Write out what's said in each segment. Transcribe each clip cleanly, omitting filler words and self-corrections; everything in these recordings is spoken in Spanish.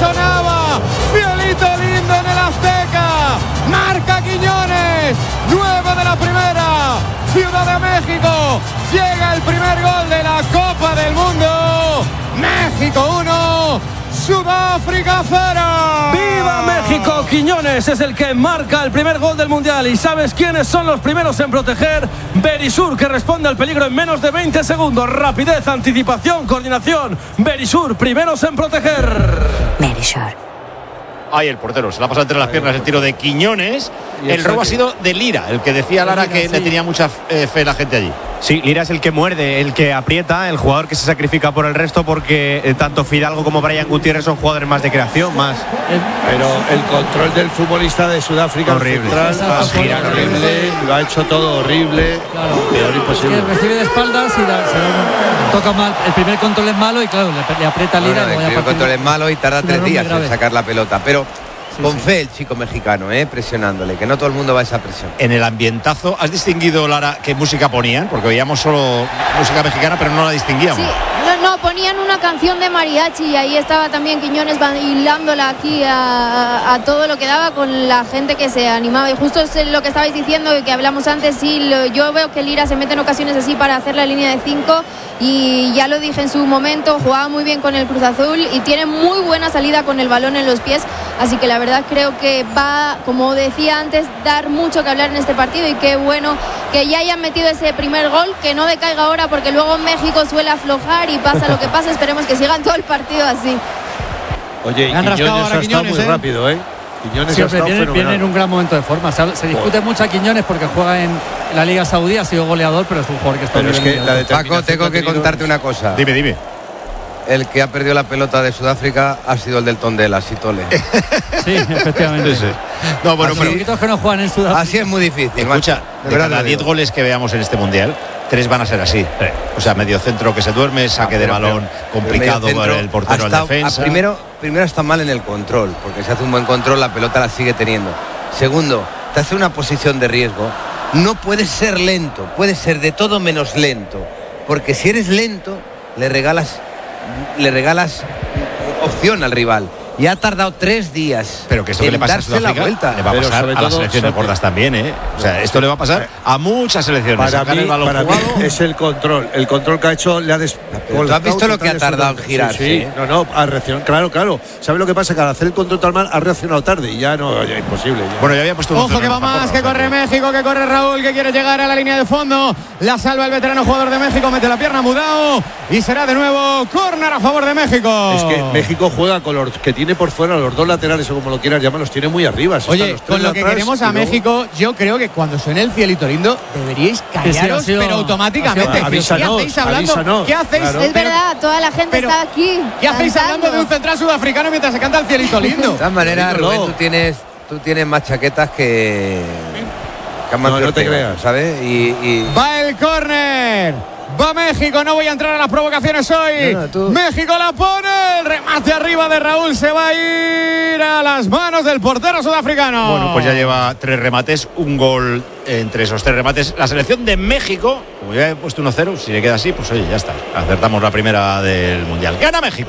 sonaba. Cielito lindo en el Azteca. Marca Quiñones. 9 de la primera. Ciudad de México. Llega el primer gol de la Copa del Mundo. México 1, Sudáfrica 0. ¡Viva México! Quiñones es el que marca el primer gol del Mundial. ¿Y sabes quiénes son los primeros en proteger? Berisur, que responde al peligro en menos de 20 segundos. Rapidez, anticipación, coordinación. Berisur, primeros en proteger. Berisur. Ahí el portero se la pasa entre las piernas el tiro de Quiñones. El robo ha sido de Lira, el que decía Lara que le tenía mucha fe la gente allí. Sí, Lira es el que muerde, el que aprieta, el jugador que se sacrifica por el resto, porque tanto Fidalgo como Brian Gutiérrez son jugadores más de creación, más. Pero el control del futbolista de Sudáfrica horrible. Horrible, lo ha hecho todo horrible. Claro. Peor imposible. Es que recibe de espaldas y toca mal. El primer control es malo y claro, le aprieta Lira. El primer control es malo y tarda 3 días en sacar la pelota. Pero con fe el chico mexicano, presionándole, que no todo el mundo va a esa presión. En el ambientazo, ¿has distinguido, Lara, qué música ponían? Porque veíamos solo música mexicana, pero no la distinguíamos. Sí, no, ponían una canción de mariachi y ahí estaba también Quiñones bailándola aquí a todo lo que daba con la gente que se animaba. Y justo es lo que estabais diciendo, que hablamos antes, yo veo que Lira se mete en ocasiones así para hacer la línea de 5 y ya lo dije en su momento, jugaba muy bien con el Cruz Azul y tiene muy buena salida con el balón en los pies, así que la verdad creo que va, como decía antes, dar mucho que hablar en este partido y qué bueno que ya hayan metido ese primer gol, que no decaiga ahora porque luego México suele aflojar y pasa lo que pasa. Esperemos que sigan todo el partido así. Oye, y Quiñones ha estado muy rápido, Quiñones siempre viene en un gran momento de forma. Se discute mucho a Quiñones porque juega en la Liga Saudí, ha sido goleador, pero es un jugador que está bien. Paco, tengo que contarte una cosa. Dime. El que ha perdido la pelota de Sudáfrica ha sido el del Tondela, Sitole. Sí, efectivamente. Sí. No, bueno, pero que no juegan en Sudáfrica. Así es muy difícil. Escucha, de cada 10 goles que veamos en este Mundial, 3 van a ser así. Sí. O sea, medio centro que se duerme, saque de balón complicado para el portero en defensa. Primero está mal en el control, porque si hace un buen control la pelota la sigue teniendo. Segundo, te hace una posición de riesgo. No puedes ser lento, puedes ser de todo menos lento, porque si eres lento le regalas opción al rival. Y ha tardado 3 días. Pero que esto que le pasa a Sudáfrica le va a pasar a las selecciones gordas también, O sea, esto le va a pasar a muchas selecciones. Para mí es el control. El control que ha hecho le ha ¿Tú has visto lo que ha tardado en girarse? Sí. No, ha reaccionado. Claro. ¿Sabes lo que pasa? Que al hacer el control tan mal ha reaccionado tarde y ya es imposible. Ya. Bueno, ya había puesto Ojo que va más, que corre México, que corre Raúl, que quiere llegar a la línea de fondo. La salva el veterano jugador de México, mete la pierna Mudao y será de nuevo córner a favor de México. Es que México juega con los que tiene por fuera, los dos laterales o como lo quieras llamar, los tiene muy arriba. Oye, con lo que queremos a México, yo creo que cuando suene el cielito lindo deberíais callaros, pero automáticamente. ¿Qué hacéis hablando? ¿Qué hacéis? Claro. Es verdad, toda la gente está aquí. ¿Qué hacéis hablando de un central sudafricano mientras se canta el cielito lindo? De todas maneras, Rubén, tú tienes más chaquetas que no te creas, ¿sabes? Va el córner. Va México, no voy a entrar a las provocaciones hoy. México la pone, el remate arriba de Raúl se va a ir a las manos del portero sudafricano. Bueno, pues ya lleva 3 remates, un gol entre esos 3 remates. La selección de México, como ya he puesto 1-0, si le queda así, pues oye, ya está. Acertamos la primera del Mundial. ¡Gana México!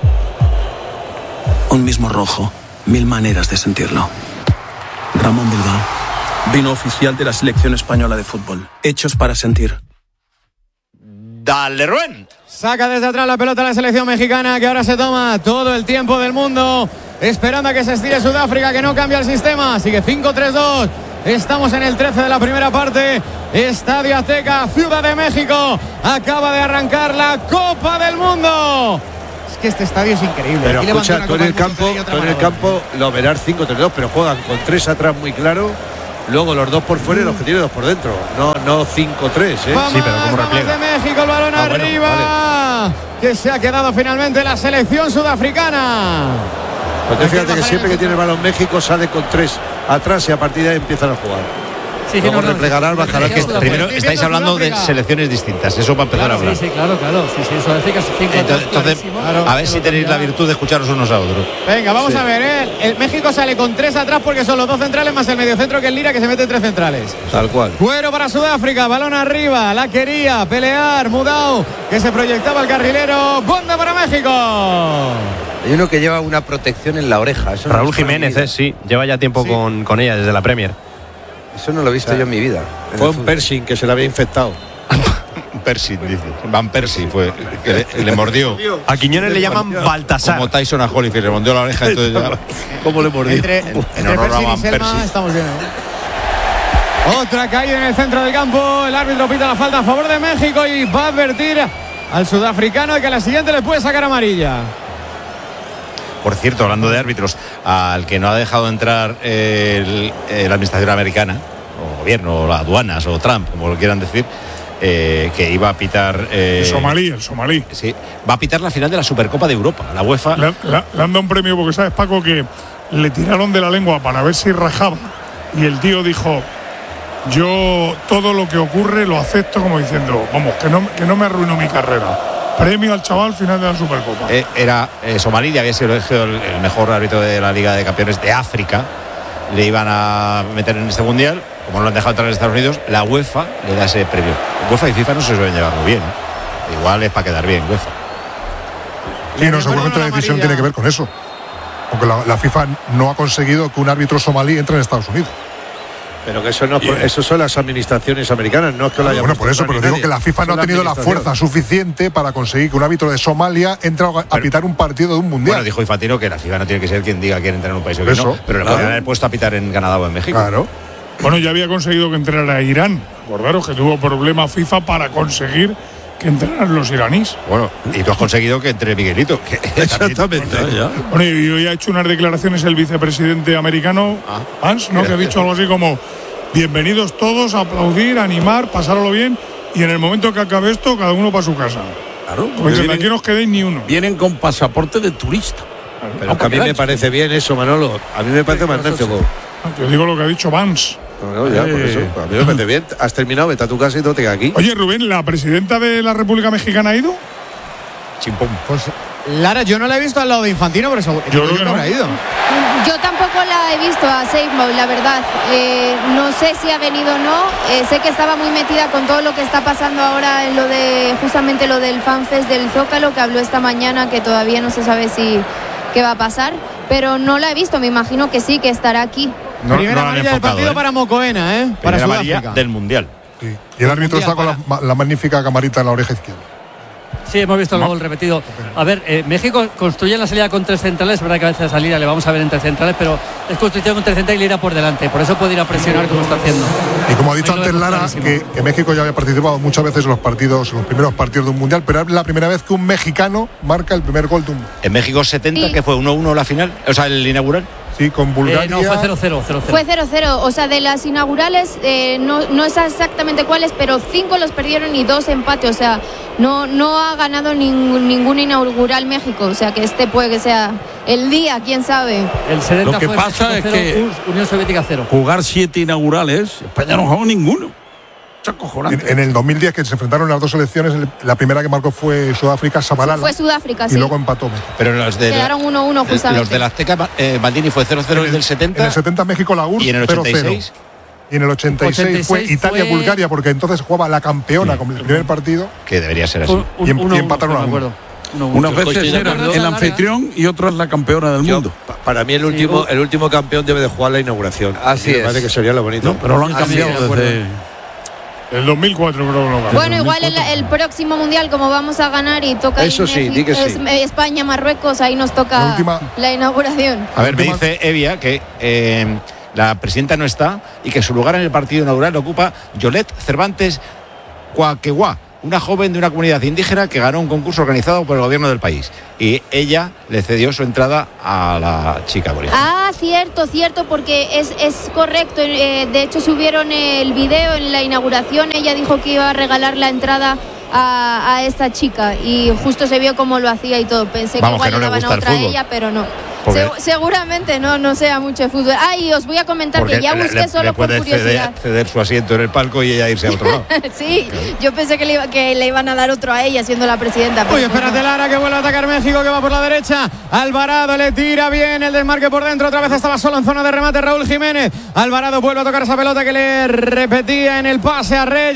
Un mismo rojo, 1000 maneras de sentirlo. Ramón Bilbao, vino oficial de la selección española de fútbol. Hechos para sentir. Dale, Rubén. Saca desde atrás la pelota a la selección mexicana, que ahora se toma todo el tiempo del mundo, esperando a que se estire Sudáfrica, que no cambia el sistema. Sigue 5-3-2. Estamos en el 13 de la primera parte. Estadio Azteca, Ciudad de México. Acaba de arrancar la Copa del Mundo. Es que este estadio es increíble. Pero escucha, tú en el campo lo verás 5-3-2, pero juegan con 3 atrás muy claro. Luego los 2 por fuera y los que tiene 2 por dentro. No 5-3, Sí, pero como repliega. De México, el balón arriba. Vale. Que se ha quedado finalmente la selección sudafricana. Pues fíjate que siempre que tiene el balón México sale con 3 atrás y a partir de ahí empiezan a jugar. Sí, luego replegarán, bajarán. Primero estáis hablando de selecciones distintas, eso para empezar a hablar. Sí, claro. Sí, Sudáfrica es 5-3. Entonces, a ver si tenéis la virtud de escucharos unos a otros. Venga, vamos a ver, El México sale con 3 atrás porque son los 2 centrales más el mediocentro que es Lira, que se mete 3 centrales. Tal cual. Cuero para Sudáfrica, balón arriba, la quería pelear Mudao, que se proyectaba el carrilero. Bonda para México. Hay uno que lleva una protección en la oreja. Eso Raúl no Jiménez, sí, lleva ya tiempo con ella desde la Premier. Eso no lo he visto yo en mi vida. Fue un piercing que se le había infectado. Percy, dice. Van Persie fue. Que le mordió. A Quiñones le llaman Baltasar. Como Tyson a Holyfield, le mordió la oreja. Entonces ya, ¿Cómo le mordió? Entre honor a Percy y Van Selma Persie. estamos bien. Otra caída en el centro del campo. El árbitro pita la falta a favor de México y va a advertir al sudafricano de que a la siguiente le puede sacar amarilla. Por cierto, hablando de árbitros, al que no ha dejado entrar la administración americana, o gobierno, o las aduanas, o Trump, como lo quieran decir, que iba a pitar... el somalí. Sí, va a pitar la final de la Supercopa de Europa, la UEFA. Le han dado un premio porque sabes, Paco, que le tiraron de la lengua para ver si rajaba. Y el tío dijo, yo todo lo que ocurre lo acepto, como diciendo, vamos, que no me arruino mi carrera. Premio al chaval final de la Supercopa. Era somalí y había sido elegido el mejor árbitro de la Liga de Campeones de África. Le iban a meter en este mundial. Como no lo han dejado entrar en Estados Unidos, la UEFA le da ese premio. UEFA y FIFA no se suelen llevar muy bien, ¿eh? Igual es para quedar bien, UEFA. Sí, no, seguramente la decisión tiene que ver con eso. Porque la FIFA no ha conseguido que un árbitro somalí entre en Estados Unidos. Pero que eso son las administraciones americanas, no es que lo haya. Bueno, por eso, pero digo que la FIFA no ha tenido la fuerza suficiente para conseguir que un árbitro de Somalia entre a pitar un partido de un mundial. Bueno, dijo Infantino que la FIFA no tiene que ser quien diga quién entra en un país o quién no, pero le podrían haber puesto a pitar en Canadá o en México. Claro. Bueno, ya había conseguido que entrara Irán. Acordaros que tuvo problemas FIFA para conseguir que entraran los iraníes. Bueno, y tú has conseguido que entre Miguelito. Exactamente. Bueno, y hoy ha hecho unas declaraciones el vicepresidente americano, Vance, ¿no? Que ha dicho algo así como: bienvenidos todos a aplaudir, a animar, pasáralo bien, y en el momento que acabe esto, cada uno para su casa. Claro. Porque aquí no os quedéis ni uno. Vienen con pasaporte de turista. Pero que a mí me parece bien eso, Manolo. A mí me parece magnífico. Yo digo lo que ha dicho Vance. No, ya, por eso. A mí me parece bien. Has terminado, vete a tu casa y no te quedas aquí. Oye, Rubén, ¿la presidenta de la República Mexicana ha ido? Chimpón. Pues Lara, yo no la he visto al lado de Infantino, pero yo creo que no habrá ido. Yo tampoco la he visto a Seymour, la verdad. No sé si ha venido o no. Sé que estaba muy metida con todo lo que está pasando ahora en justamente lo del FanFest del Zócalo, que habló esta mañana, que todavía no se sabe si qué va a pasar, pero no la he visto. Me imagino que sí, que estará aquí. Primera amarilla del partido para Mocoena, para Sudáfrica. Del mundial. Sí. Y el árbitro está con la magnífica camarita en la oreja izquierda. Sí, hemos visto el gol repetido. A ver, México construye la salida con tres centrales. Es verdad que a veces salida le vamos a ver entre centrales, pero es construcción con tres centrales y le irá por delante. Por eso puede ir a presionar como está haciendo. Y como ha dicho antes Lara, que México ya había participado muchas veces en los primeros partidos de un mundial, pero es la primera vez que un mexicano marca el primer gol de un mundial. En México 70, que fue 1-1 la final, o sea, el inaugural. Sí, con Bulgaria. No, fue 0-0. Fue 0-0. O sea, de las inaugurales, no sé exactamente cuáles, pero 5 los perdieron y 2 empate. O sea, no ha ganado ningún inaugural México. O sea, que este puede que sea el día, quién sabe. El 70 Lo que fue pasa es 0, que Unión Soviética 0. Jugar 7 inaugurales, España no jugó ninguno. En el 2010, que se enfrentaron las dos selecciones, la primera que marcó fue Sudáfrica, Sabalala. Fue Sudáfrica, sí. Y luego empató México. Pero los de quedaron 1-1 justamente. Los de la Azteca, Maldini fue 0-0 en el 70. En el 70 México la URSS. Y en el 86. 0-0. Y en el 86 fue Italia-Bulgaria, porque entonces jugaba la campeona con el primer partido. Que debería ser así. Y empataron a 1. Unas veces era el anfitrión y otras la campeona del mundo. Para mí el último campeón debe de jugar la inauguración. Así es. Me parece que sería lo bonito. No, pero lo han cambiado desde el 2004, creo que lo ganó. Bueno, igual el próximo mundial, como vamos a ganar y toca eso sí, di que sí. España, Marruecos, ahí nos toca la inauguración. A ver, me dice Evia que la presidenta no está y que su lugar en el partido inaugural lo ocupa Yolet Cervantes Cuaqueguá, una joven de una comunidad indígena que ganó un concurso organizado por el gobierno del país. Y ella le cedió su entrada a la chica aborigen. Ah, cierto, porque es correcto. De hecho, subieron el video en la inauguración. Ella dijo que iba a regalar la entrada a esta chica y justo se vio cómo lo hacía y todo. Pensé que igual le daban a otra a ella, pero no. Seguramente no sea mucho de fútbol. Y os voy a comentar que ya busqué solo por curiosidad. Ceder su asiento en el palco y ella irse a otro lado. Sí, claro. Yo pensé que le iban a dar otro a ella siendo la presidenta. Uy, espérate, Lara, que vuelve a atacar México, que va por la derecha. Alvarado le tira bien el desmarque por dentro. Otra vez estaba solo en zona de remate Raúl Jiménez. Alvarado vuelve a tocar esa pelota que le repetía en el pase a Reyes.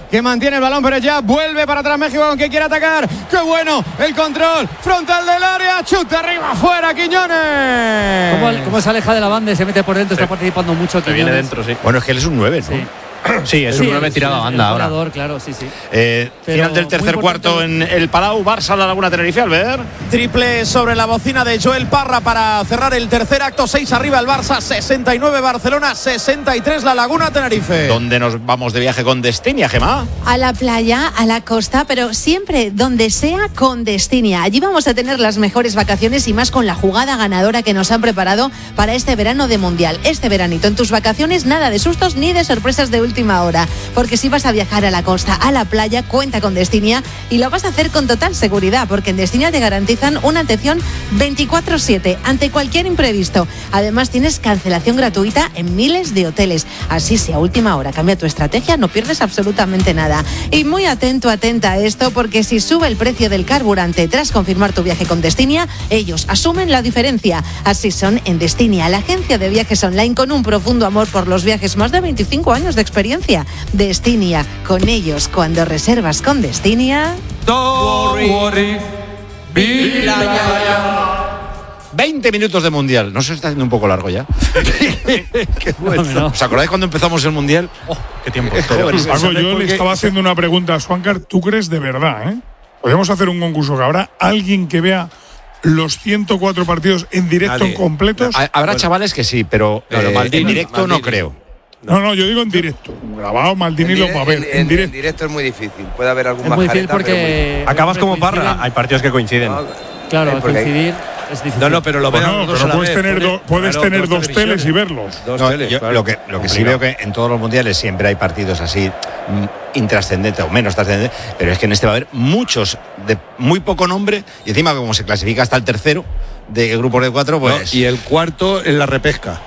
que mantiene el balón, pero ya vuelve para atrás México, aunque quiere atacar. ¡Qué bueno! El control frontal del área, chuta arriba, fuera Quiñones. ¿Cómo se aleja de la banda y se mete por dentro? Está participando mucho Quiñones. Viene dentro, sí. Bueno, es que él es un 9, ¿no? Sí. Sí, es un 9 tirado a banda ahora. Claro, sí. Final del tercer cuarto en el Palau, Barça La Laguna Tenerife, Albert. Triple sobre la bocina de Joel Parra para cerrar el tercer acto. 6 arriba el Barça, 69 Barcelona, 63 La Laguna Tenerife. ¿Dónde nos vamos de viaje con Destinia, Gemma? A la playa, a la costa, pero siempre donde sea con Destinia. Allí vamos a tener las mejores vacaciones y más con la jugada ganadora que nos han preparado para este verano de Mundial. Este veranito en tus vacaciones nada de sustos ni de sorpresas de última hora, porque si vas a viajar a la costa, a la playa, cuenta con Destinia y lo vas a hacer con total seguridad, porque en Destinia te garantizan una atención 24/7 ante cualquier imprevisto. Además tienes cancelación gratuita en miles de hoteles, así si a última hora cambia tu estrategia no pierdes absolutamente nada. Y muy atenta a esto, porque si sube el precio del carburante tras confirmar tu viaje con Destinia, ellos asumen la diferencia. Así son en Destinia, la agencia de viajes online con un profundo amor por los viajes, más de 25 años de experiencia. Destinia, con ellos cuando reservas con Destinia. 20 minutos de Mundial. ¿No se está haciendo un poco largo ya? Qué bueno. ¿Os acordáis cuando empezamos el Mundial? Qué tiempo. Paco, yo le estaba haciendo una pregunta a Swankar. ¿Tú crees de verdad, podemos hacer un concurso que habrá alguien que vea los 104 partidos en directo completos? Habrá chavales que sí, pero en directo no creo. No, yo digo en directo. Grabado, Maldini lo va a ver. En directo. En directo es muy difícil. Puede haber algún es muy difícil porque acabas como Parra. Hay partidos que coinciden. Claro, al coincidir es difícil. No, pero lo veo. Pero puedes tener dos teles y verlos. Lo que sí veo que en todos los mundiales siempre hay partidos así intrascendentes o menos trascendentes, pero es que en este va a haber muchos de muy poco nombre y encima como se clasifica hasta el tercero de grupos de 4, pues. Y el cuarto en la repesca.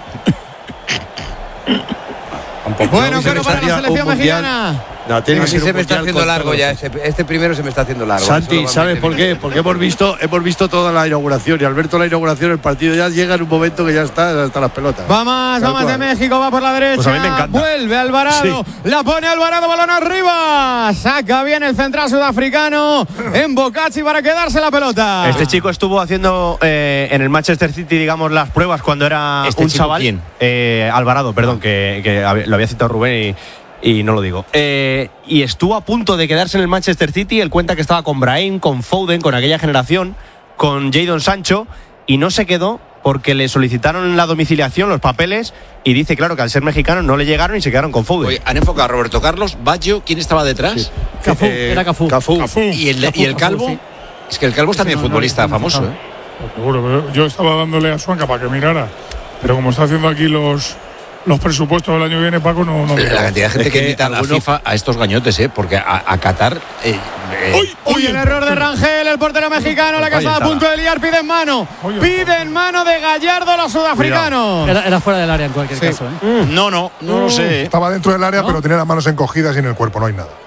Bueno, pero para la selección mexicana. No, tiene que ser se me está haciendo largo ya. Este primero se me está haciendo largo. Santi, ¿sabes por qué? Porque hemos visto toda la inauguración y al ver toda la inauguración el partido ya llega en un momento que ya está hasta las pelotas. Va más de México, va por la derecha. Pues a mí me encanta. Vuelve Alvarado, la pone Alvarado, balón arriba. Saca bien el central sudafricano en Bocacci para quedarse la pelota. Este chico estuvo haciendo en el Manchester City, digamos, las pruebas cuando era un chaval. ¿Quién? Alvarado, perdón, que lo había citado Rubén y no lo digo. Y estuvo a punto de quedarse en el Manchester City. Él cuenta que estaba con Brahim, con Foden, con aquella generación, con Jadon Sancho, y no se quedó porque le solicitaron la domiciliación, los papeles, y dice, claro, que al ser mexicano no le llegaron y se quedaron con Foden. Oye, han enfocado a Roberto Carlos, Baggio, ¿quién estaba detrás? Sí. Cafú, era Cafú. ¿Y el Calvo? Sí. Es que el Calvo es también futbolista famoso. Seguro, pero yo estaba dándole a Swanka para que mirara, pero como está haciendo aquí los presupuestos del año que viene, Paco, no la cantidad de gente que invita a la FIFA a estos gañotes, porque a Qatar. Uy, el error de Rangel, el portero mexicano, la que está a punto de liar, pide en mano de Gallardo los sudafricanos. Era fuera del área en cualquier caso. No lo sé. Estaba dentro del área, pero tenía las manos encogidas y en el cuerpo no hay nada.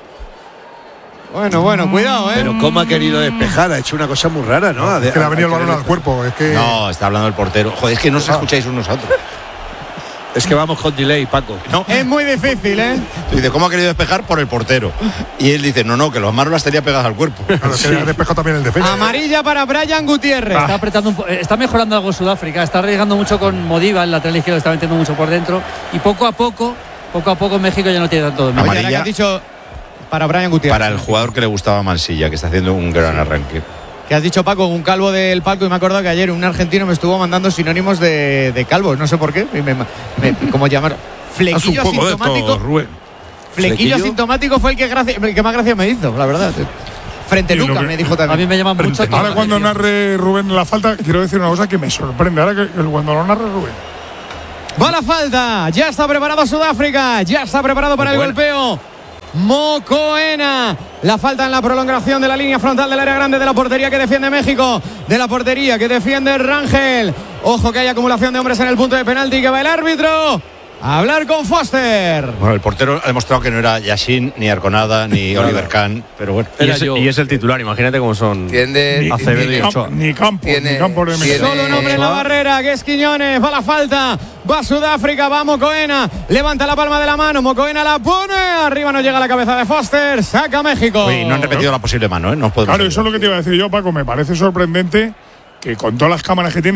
Bueno, cuidado, Pero cómo ha querido despejar, ha hecho una cosa muy rara, ¿no? Es que le ha venido el balón al cuerpo. Es que... No, está hablando el portero. Joder, es que no os escucháis unos a otros. Es que vamos con delay, Paco. No. Es muy difícil, Dice, ¿cómo ha querido despejar? Por el portero. Y él dice, no, que las manos las tenía pegadas al cuerpo. Claro, que ha despejado también el defensa. Amarilla para Brian Gutiérrez. Está apretando está mejorando algo Sudáfrica. Está arriesgando mucho con Modiba, el lateral izquierdo, está metiendo mucho por dentro. Y poco a poco México ya no tiene tanto dominio. Amarilla. ¿Qué has dicho para Brian Gutiérrez? Para el jugador que le gustaba Mansilla, que está haciendo un gran arranque. Que has dicho, Paco, un calvo del palco, y me he acordado que ayer un argentino me estuvo mandando sinónimos de calvos, no sé por qué, ¿cómo llamar? Flequillo asintomático. Flequillo asintomático fue el que más gracia me hizo, la verdad. Frente Luca, me dijo también. A mí me llaman mucho. Ahora cuando narre Rubén la falta, quiero decir una cosa que me sorprende. Ahora que cuando lo narre Rubén. Va la falta, ya está preparado Sudáfrica, ya está preparado para el golpeo. Mocoena, la falta en la prolongación de la línea frontal del área grande de la portería que defiende México, de la portería que defiende Rangel. Ojo que hay acumulación de hombres en el punto de penalti, que va el árbitro a hablar con Foster. Bueno, el portero ha demostrado que no era Yashin, ni Arconada, ni Oliver Kahn, pero bueno. Y es el titular, imagínate cómo son Acevedo y Ochoa. Ni Campo de Solo un hombre en la barrera, que es Quiñones. Va la falta, va Sudáfrica, va Mocoena. Levanta la palma de la mano, Mocoena la pone. Arriba no llega la cabeza de Foster, saca México. Uy, no han repetido la posible mano, ¿eh? No claro, eso es lo que te iba a decir yo, Paco. Me parece sorprendente que con todas las cámaras que tiene